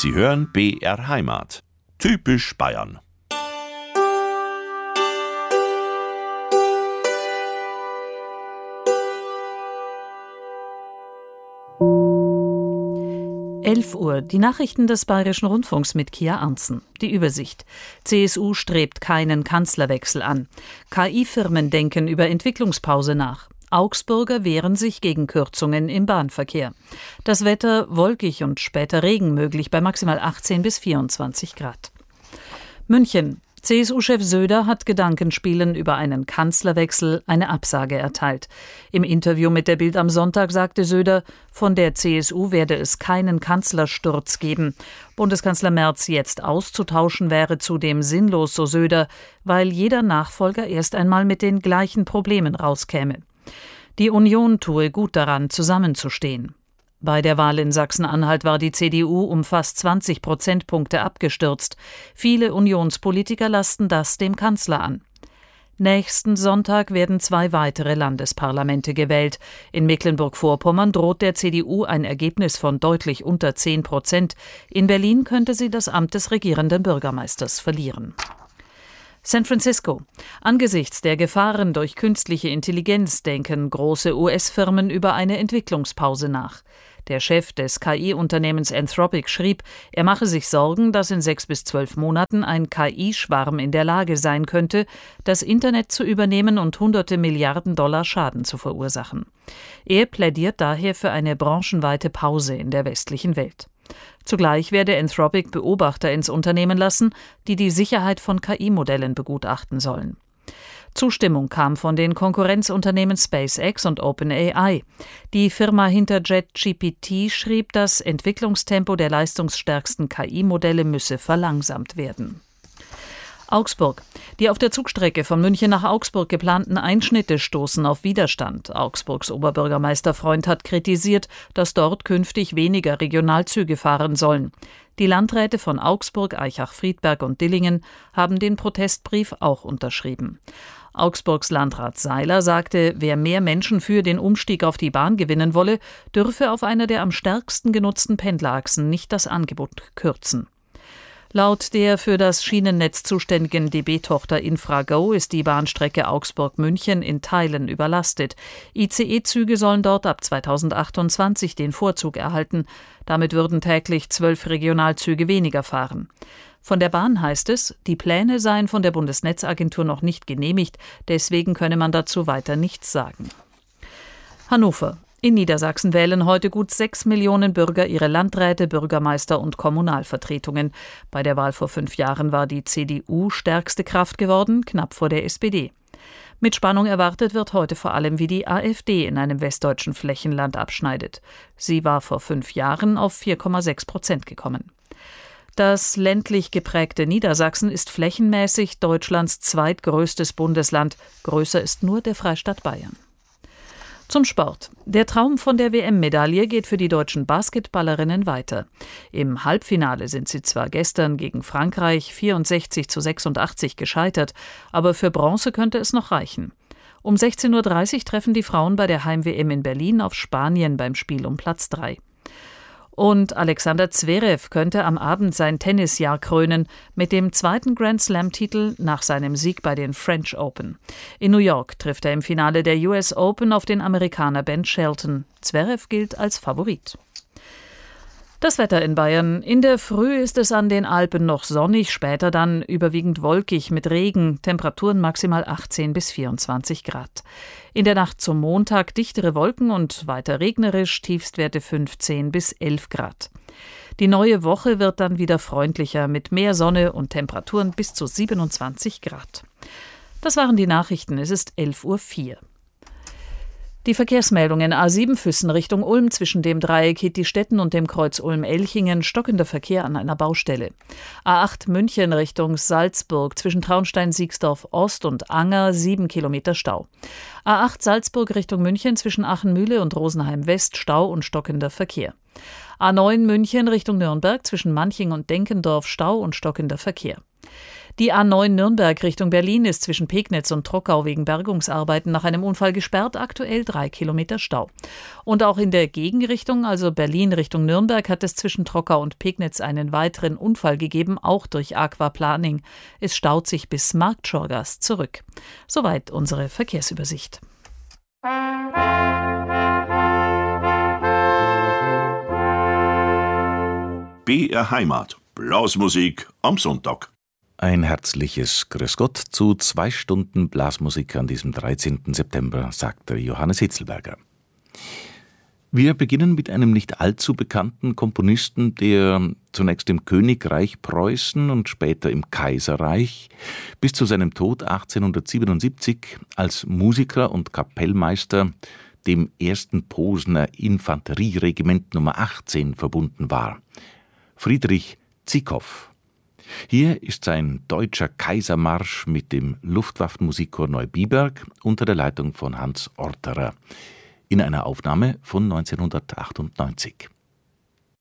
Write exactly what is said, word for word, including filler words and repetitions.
Sie hören B R Heimat. Typisch Bayern. elf Uhr, die Nachrichten des Bayerischen Rundfunks mit Kia Arntzen. Die Übersicht. C S U strebt keinen Kanzlerwechsel an. K I-Firmen denken über Entwicklungspause nach. Augsburger wehren sich gegen Kürzungen im Bahnverkehr. Das Wetter wolkig und später Regen möglich bei maximal achtzehn bis vierundzwanzig Grad. München. C S U-Chef Söder hat Gedankenspielen über einen Kanzlerwechsel eine Absage erteilt. Im Interview mit der Bild am Sonntag sagte Söder, von der C S U werde es keinen Kanzlersturz geben. Bundeskanzler Merz jetzt auszutauschen wäre zudem sinnlos, so Söder, weil jeder Nachfolger erst einmal mit den gleichen Problemen rauskäme. Die Union tue gut daran, zusammenzustehen. Bei der Wahl in Sachsen-Anhalt war die C D U um fast zwanzig Prozentpunkte abgestürzt. Viele Unionspolitiker lasten das dem Kanzler an. Nächsten Sonntag werden zwei weitere Landesparlamente gewählt. In Mecklenburg-Vorpommern droht der C D U ein Ergebnis von deutlich unter zehn Prozent. In Berlin könnte sie das Amt des regierenden Bürgermeisters verlieren. San Francisco. Angesichts der Gefahren durch künstliche Intelligenz denken große U S-Firmen über eine Entwicklungspause nach. Der Chef des K I-Unternehmens Anthropic schrieb, er mache sich Sorgen, dass in sechs bis zwölf Monaten ein K I-Schwarm in der Lage sein könnte, das Internet zu übernehmen und hunderte Milliarden Dollar Schaden zu verursachen. Er plädiert daher für eine branchenweite Pause in der westlichen Welt. Zugleich werde Anthropic Beobachter ins Unternehmen lassen, die die Sicherheit von K I-Modellen begutachten sollen. Zustimmung kam von den Konkurrenzunternehmen SpaceX und OpenAI. Die Firma hinter JetGPT schrieb, das Entwicklungstempo der leistungsstärksten K I-Modelle müsse verlangsamt werden. Augsburg. Die auf der Zugstrecke von München nach Augsburg geplanten Einschnitte stoßen auf Widerstand. Augsburgs Oberbürgermeister Freund hat kritisiert, dass dort künftig weniger Regionalzüge fahren sollen. Die Landräte von Augsburg, Aichach, Friedberg und Dillingen haben den Protestbrief auch unterschrieben. Augsburgs Landrat Seiler sagte, wer mehr Menschen für den Umstieg auf die Bahn gewinnen wolle, dürfe auf einer der am stärksten genutzten Pendlerachsen nicht das Angebot kürzen. Laut der für das Schienennetz zuständigen D B-Tochter Infrago ist die Bahnstrecke Augsburg-München in Teilen überlastet. I C E-Züge sollen dort ab zweitausendachtundzwanzig den Vorzug erhalten. Damit würden täglich zwölf Regionalzüge weniger fahren. Von der Bahn heißt es, die Pläne seien von der Bundesnetzagentur noch nicht genehmigt, deswegen könne man dazu weiter nichts sagen. Hannover. In Niedersachsen wählen heute gut sechs Millionen Bürger ihre Landräte, Bürgermeister und Kommunalvertretungen. Bei der Wahl vor fünf Jahren war die C D U stärkste Kraft geworden, knapp vor der S P D. Mit Spannung erwartet wird heute vor allem, wie die A f D in einem westdeutschen Flächenland abschneidet. Sie war vor fünf Jahren auf vier Komma sechs Prozent gekommen. Das ländlich geprägte Niedersachsen ist flächenmäßig Deutschlands zweitgrößtes Bundesland. Größer ist nur der Freistaat Bayern. Zum Sport. Der Traum von der W M-Medaille geht für die deutschen Basketballerinnen weiter. Im Halbfinale sind sie zwar gestern gegen Frankreich vierundsechzig zu sechsundachtzig gescheitert, aber für Bronze könnte es noch reichen. Um sechzehn Uhr dreißig treffen die Frauen bei der Heim-W M in Berlin auf Spanien beim Spiel um Platz drei. Und Alexander Zverev könnte am Abend sein Tennisjahr krönen mit dem zweiten Grand-Slam-Titel nach seinem Sieg bei den French Open. In New York trifft er im Finale der U S Open auf den Amerikaner Ben Shelton. Zverev gilt als Favorit. Das Wetter in Bayern. In der Früh ist es an den Alpen noch sonnig, später dann überwiegend wolkig mit Regen, Temperaturen maximal achtzehn bis vierundzwanzig Grad. In der Nacht zum Montag dichtere Wolken und weiter regnerisch, Tiefstwerte fünfzehn bis elf Grad. Die neue Woche wird dann wieder freundlicher mit mehr Sonne und Temperaturen bis zu siebenundzwanzig Grad. Das waren die Nachrichten, es ist elf Uhr vier. Die Verkehrsmeldungen: A sieben Füssen Richtung Ulm zwischen dem Dreieck Hitti-Stetten und dem Kreuz Ulm-Elchingen, stockender Verkehr an einer Baustelle. A acht München Richtung Salzburg zwischen Traunstein-Siegsdorf-Ost und Anger, sieben Kilometer Stau. A acht Salzburg Richtung München zwischen Achenmühle und Rosenheim-West, Stau und stockender Verkehr. A neun München Richtung Nürnberg zwischen Manching und Denkendorf, Stau und stockender Verkehr. Die A neun Nürnberg Richtung Berlin ist zwischen Pegnitz und Trockau wegen Bergungsarbeiten nach einem Unfall gesperrt, aktuell drei Kilometer Stau. Und auch in der Gegenrichtung, also Berlin Richtung Nürnberg, hat es zwischen Trockau und Pegnitz einen weiteren Unfall gegeben, auch durch Aquaplaning. Es staut sich bis Marktschorgast zurück. Soweit unsere Verkehrsübersicht. B R Heimat. Blasmusik am Sonntag. Ein herzliches Grüß Gott zu zwei Stunden Blasmusik an diesem dreizehnten September, sagt der Johannes Hitzelberger. Wir beginnen mit einem nicht allzu bekannten Komponisten, der zunächst im Königreich Preußen und später im Kaiserreich bis zu seinem Tod achtzehnhundertsiebenundsiebzig als Musiker und Kapellmeister dem ersten Posener Infanterieregiment Nummer achtzehn verbunden war. Friedrich Zickhoff. Hier ist sein deutscher Kaisermarsch mit dem Luftwaffenmusikchor Neubiberg unter der Leitung von Hans Orterer in einer Aufnahme von neunzehnhundertachtundneunzig.